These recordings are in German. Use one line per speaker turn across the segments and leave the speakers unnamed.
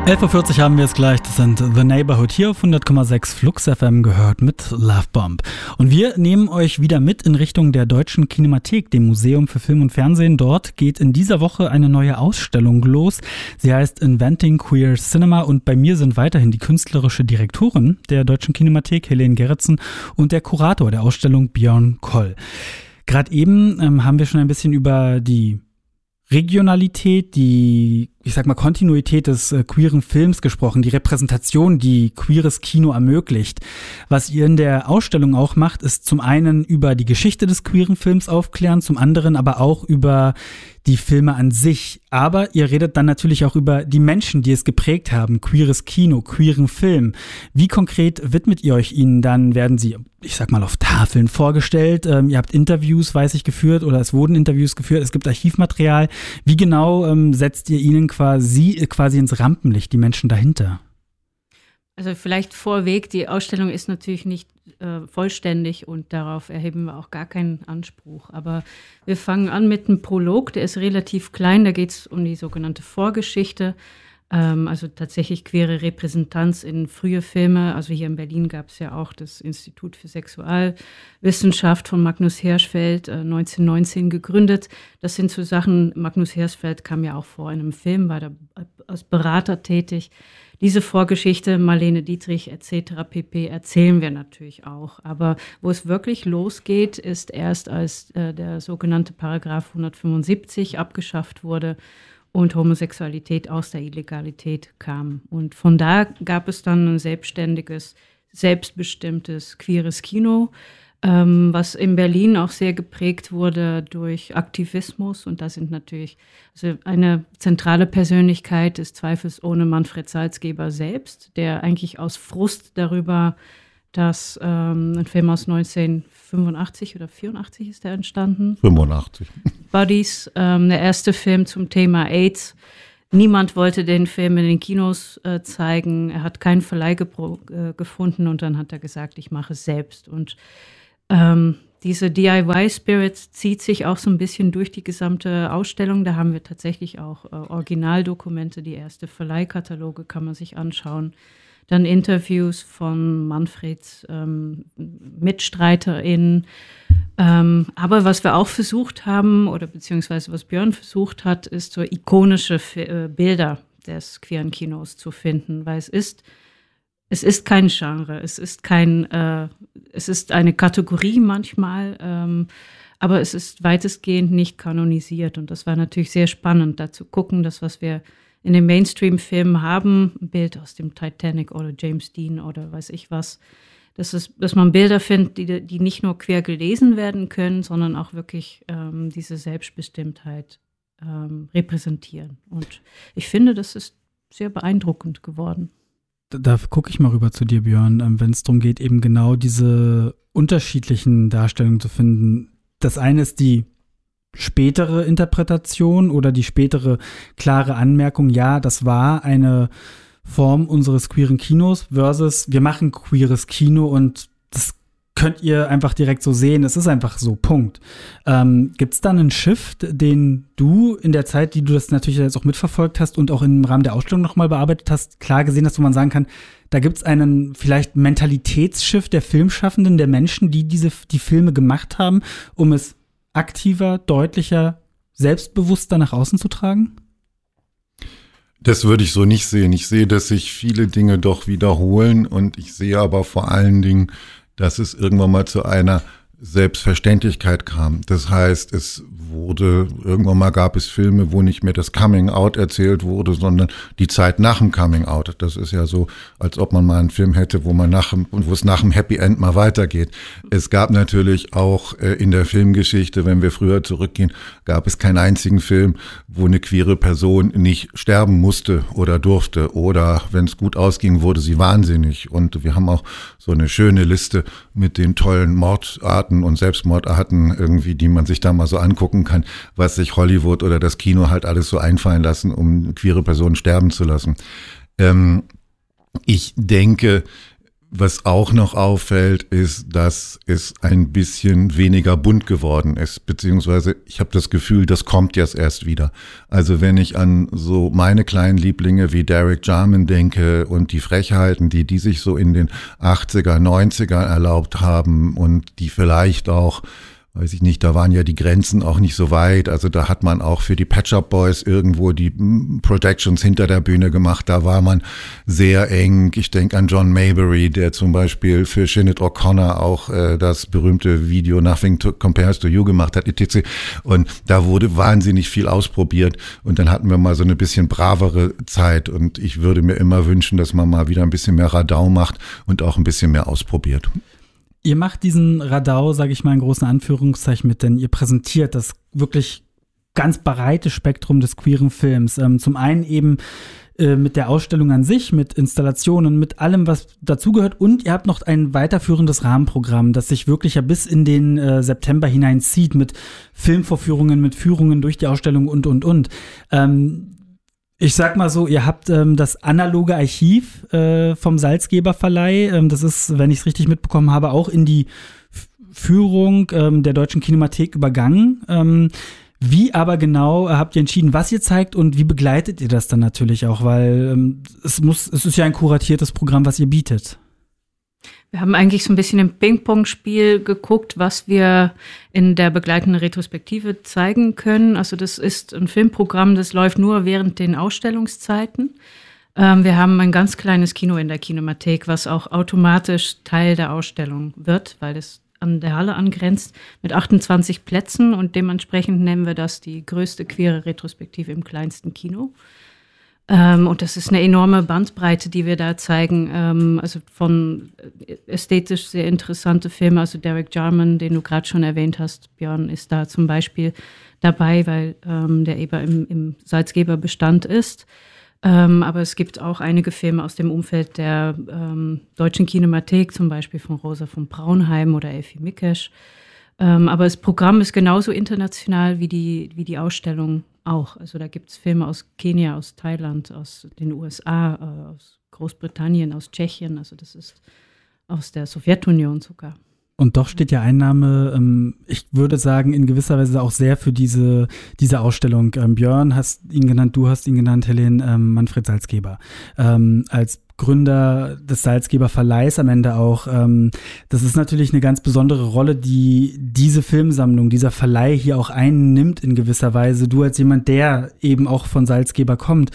11.40 Uhr haben wir es gleich, das sind The Neighborhood hier auf 100,6 Flux FM gehört mit Love Bomb. Und wir nehmen euch wieder mit in Richtung der Deutschen Kinemathek, dem Museum für Film und Fernsehen. Dort geht in dieser Woche eine neue Ausstellung los. Sie heißt Inventing Queer Cinema und bei mir sind weiterhin die künstlerische Direktorin der Deutschen Kinemathek, Helene Gerritsen, und der Kurator der Ausstellung, Björn Koll. Gerade eben haben wir schon ein bisschen über die Regionalität, die, ich sag mal, Kontinuität des queeren Films gesprochen, die Repräsentation, die queeres Kino ermöglicht. Was ihr in der Ausstellung auch macht, ist zum einen über die Geschichte des queeren Films aufklären, zum anderen aber auch über die Filme an sich. Aber ihr redet dann natürlich auch über die Menschen, die es geprägt haben, queeres Kino, queeren Film. Wie konkret widmet ihr euch ihnen dann? Werden sie, ich sag mal, auf Tafeln vorgestellt? Ihr habt Interviews, weiß ich, geführt oder es wurden Interviews geführt, es gibt Archivmaterial. Wie genau setzt ihr ihnen quasi ins Rampenlicht, die Menschen dahinter?
Also vielleicht vorweg, die Ausstellung ist natürlich nicht vollständig und darauf erheben wir auch gar keinen Anspruch. Aber wir fangen an mit einem Prolog, der ist relativ klein, da geht es um die sogenannte Vorgeschichte, also tatsächlich queere Repräsentanz in frühe Filme. Also hier in Berlin gab es ja auch das Institut für Sexualwissenschaft von Magnus Hirschfeld, 1919 gegründet. Das sind so Sachen, Magnus Hirschfeld kam ja auch vor in einem Film, war da als Berater tätig. Diese Vorgeschichte, Marlene Dietrich etc. pp. Erzählen wir natürlich auch. Aber wo es wirklich losgeht, ist erst als der sogenannte Paragraph 175 abgeschafft wurde und Homosexualität aus der Illegalität kam. Und von da gab es dann ein selbstständiges, selbstbestimmtes queeres Kino, was in Berlin auch sehr geprägt wurde durch Aktivismus. Und da sind natürlich, also eine zentrale Persönlichkeit ist zweifelsohne Manfred Salzgeber selbst, der eigentlich aus Frust darüber, dass ein Film aus 1985 oder 84 ist der entstanden.
85.
Buddies, der erste Film zum Thema AIDS. Niemand wollte den Film in den Kinos zeigen. Er hat keinen Verleih gefunden und dann hat er gesagt, ich mache es selbst. Und diese DIY-Spirit zieht sich auch so ein bisschen durch die gesamte Ausstellung. Da haben wir tatsächlich auch Originaldokumente, die erste Verleihkataloge kann man sich anschauen. Dann Interviews von Manfreds MitstreiterInnen. Aber was wir auch versucht haben, oder beziehungsweise was Björn versucht hat, ist so ikonische Bilder des queeren Kinos zu finden, weil es ist kein Genre, es ist eine Kategorie manchmal, aber es ist weitestgehend nicht kanonisiert. Und das war natürlich sehr spannend, da zu gucken, dass was wir in den Mainstream-Filmen haben, ein Bild aus dem Titanic oder James Dean oder weiß ich was, dass man Bilder findet, die nicht nur quer gelesen werden können, sondern auch wirklich diese Selbstbestimmtheit repräsentieren. Und ich finde, das ist sehr beeindruckend geworden.
Da gucke ich mal rüber zu dir, Björn, wenn es darum geht, eben genau diese unterschiedlichen Darstellungen zu finden. Das eine ist die spätere Interpretation oder die spätere klare Anmerkung, ja, das war eine Form unseres queeren Kinos versus wir machen queeres Kino und das könnt ihr einfach direkt so sehen. Es ist einfach so, Punkt. Gibt es da einen Shift, den du in der Zeit, die du das natürlich jetzt auch mitverfolgt hast und auch im Rahmen der Ausstellung nochmal bearbeitet hast, klar gesehen hast, wo man sagen kann, da gibt es einen vielleicht Mentalitätsshift der Filmschaffenden, der Menschen, die die Filme gemacht haben, um es aktiver, deutlicher, selbstbewusster nach außen zu tragen?
Das würde ich so nicht sehen. Ich sehe, dass sich viele Dinge doch wiederholen und ich sehe aber vor allen Dingen, dass es irgendwann mal zu einer Selbstverständlichkeit kam. Das heißt, irgendwann mal gab es Filme, wo nicht mehr das Coming Out erzählt wurde, sondern die Zeit nach dem Coming Out. Das ist ja so, als ob man mal einen Film hätte, wo es nach dem Happy End mal weitergeht. Es gab natürlich auch in der Filmgeschichte, wenn wir früher zurückgehen, gab es keinen einzigen Film, wo eine queere Person nicht sterben musste oder durfte oder wenn es gut ausging, wurde sie wahnsinnig. Und wir haben auch so eine schöne Liste mit den tollen Mordarten und Selbstmordarten irgendwie, die man sich da mal so angucken kann, was sich Hollywood oder das Kino halt alles so einfallen lassen, um queere Personen sterben zu lassen. Ich denke, Was auch noch auffällt, ist, dass es ein bisschen weniger bunt geworden ist, beziehungsweise ich habe das Gefühl, das kommt jetzt erst wieder. Also wenn ich an so meine kleinen Lieblinge wie Derek Jarman denke und die Frechheiten, die sich so in den 80er, 90er erlaubt haben und die vielleicht auch, weiß ich nicht, da waren ja die Grenzen auch nicht so weit. Also da hat man auch für die Pet Shop Boys irgendwo die Projections hinter der Bühne gemacht. Da war man sehr eng. Ich denke an John Maybury, der zum Beispiel für Sinead O'Connor auch das berühmte Video Nothing Compares to You gemacht hat, etc. Und da wurde wahnsinnig viel ausprobiert. Und dann hatten wir mal so eine bisschen bravere Zeit. Und ich würde mir immer wünschen, dass man mal wieder ein bisschen mehr Radau macht und auch ein bisschen mehr ausprobiert.
Ihr macht diesen Radau, sage ich mal in großen Anführungszeichen mit, denn ihr präsentiert das wirklich ganz breite Spektrum des queeren Films. Zum einen eben mit der Ausstellung an sich, mit Installationen, mit allem, was dazugehört. Und ihr habt noch ein weiterführendes Rahmenprogramm, das sich wirklich ja bis in den September hineinzieht, mit Filmvorführungen, mit Führungen durch die Ausstellung und. Ich sag mal so, ihr habt das analoge Archiv vom Salzgeber Verleih. Das ist, wenn ich es richtig mitbekommen habe, auch in die Führung der Deutschen Kinemathek übergangen. Wie aber genau habt ihr entschieden, was ihr zeigt und wie begleitet ihr das dann natürlich auch? Weil es ist ja ein kuratiertes Programm, was ihr bietet.
Wir haben eigentlich so ein bisschen im Ping-Pong-Spiel geguckt, was wir in der begleitenden Retrospektive zeigen können. Also das ist ein Filmprogramm, das läuft nur während den Ausstellungszeiten. Wir haben ein ganz kleines Kino in der Kinemathek, was auch automatisch Teil der Ausstellung wird, weil es an der Halle angrenzt, mit 28 Plätzen. Und dementsprechend nennen wir das die größte queere Retrospektive im kleinsten Kino. Und das ist eine enorme Bandbreite, die wir da zeigen. Also von ästhetisch sehr interessante Filme, also Derek Jarman, den du gerade schon erwähnt hast, Björn, ist da zum Beispiel dabei, weil der eben im Salzgeberbestand ist. Aber es gibt auch einige Filme aus dem Umfeld der Deutschen Kinemathek, zum Beispiel von Rosa von Braunheim oder Elfie Mikesch. Aber das Programm ist genauso international wie die Ausstellung auch. Also da gibt es Filme aus Kenia, aus Thailand, aus den USA, aus Großbritannien, aus Tschechien. Also das ist aus der Sowjetunion sogar.
Und doch steht ja ein Name, ich würde sagen, in gewisser Weise auch sehr für diese Ausstellung. Björn hast ihn genannt, du hast ihn genannt, Helene, Manfred Salzgeber. Als Gründer des Salzgeber Verleihs am Ende auch. Das ist natürlich eine ganz besondere Rolle, die diese Filmsammlung, dieser Verleih hier auch einnimmt in gewisser Weise. Du als jemand, der eben auch von Salzgeber kommt.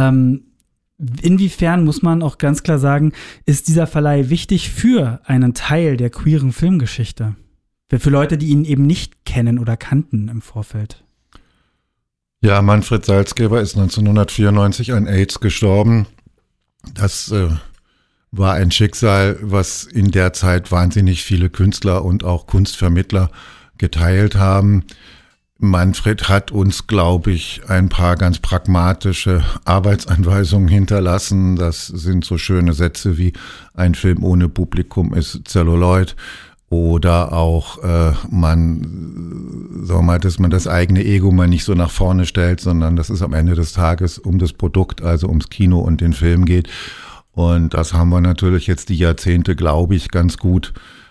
Inwiefern, muss man auch ganz klar sagen, ist dieser Verleih wichtig für einen Teil der queeren Filmgeschichte? Für Leute, die ihn eben nicht kennen oder kannten im Vorfeld.
Ja, Manfred Salzgeber ist 1994 an AIDS gestorben. Das war ein Schicksal, was in der Zeit wahnsinnig viele Künstler und auch Kunstvermittler geteilt haben. Manfred hat uns, glaube ich, ein paar ganz pragmatische Arbeitsanweisungen hinterlassen. Das sind so schöne Sätze wie: ein Film ohne Publikum ist Zelluloid. Oder auch dass man das eigene Ego mal nicht so nach vorne stellt, sondern dass es am Ende des Tages um das Produkt, also ums Kino und den Film geht. Und das haben wir natürlich jetzt die Jahrzehnte, glaube ich, ganz gut,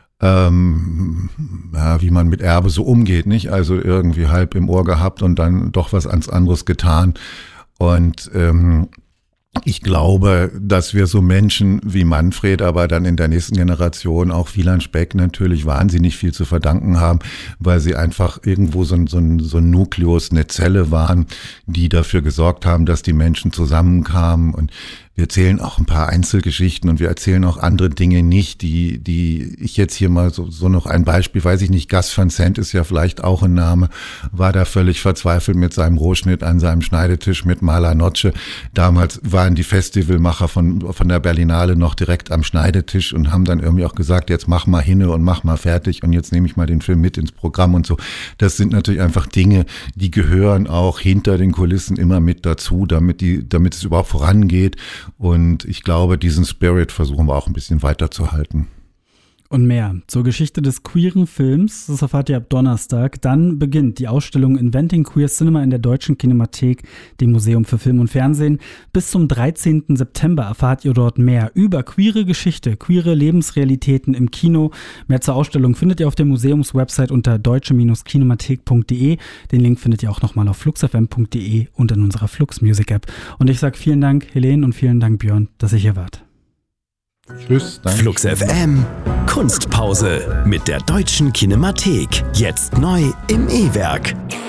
wie man mit Erbe so umgeht, nicht? Also irgendwie halb im Ohr gehabt und dann doch was ans anderes getan. Und ich glaube, dass wir so Menschen wie Manfred, aber dann in der nächsten Generation auch Wieland Speck natürlich wahnsinnig viel zu verdanken haben, weil sie einfach irgendwo so ein Nukleus, eine Zelle waren, die dafür gesorgt haben, dass die Menschen zusammenkamen. Und wir erzählen auch ein paar Einzelgeschichten und wir erzählen auch andere Dinge nicht, die ich jetzt hier mal so noch ein Beispiel, weiß ich nicht, Gus Van Sant ist ja vielleicht auch ein Name, war da völlig verzweifelt mit seinem Rohschnitt an seinem Schneidetisch mit Mala Noce. Damals waren die Festivalmacher von der Berlinale noch direkt am Schneidetisch und haben dann irgendwie auch gesagt, jetzt mach mal hinne und mach mal fertig und jetzt nehme ich mal den Film mit ins Programm und so. Das sind natürlich einfach Dinge, die gehören auch hinter den Kulissen immer mit dazu, damit es überhaupt vorangeht. Und ich glaube, diesen Spirit versuchen wir auch ein bisschen weiterzuhalten.
Und mehr zur Geschichte des queeren Films, das erfahrt ihr ab Donnerstag. Dann beginnt die Ausstellung Inventing Queer Cinema in der Deutschen Kinemathek, dem Museum für Film und Fernsehen. Bis zum 13. September erfahrt ihr dort mehr über queere Geschichte, queere Lebensrealitäten im Kino. Mehr zur Ausstellung findet ihr auf der Museumswebsite unter deutsche-kinemathek.de. Den Link findet ihr auch nochmal auf fluxfm.de und in unserer Flux Music App. Und ich sage vielen Dank, Helene, und vielen Dank, Björn, dass ihr hier wart.
Tschüss, danke.
Flux FM, Kunstpause mit der Deutschen Kinemathek. Jetzt neu im E-Werk.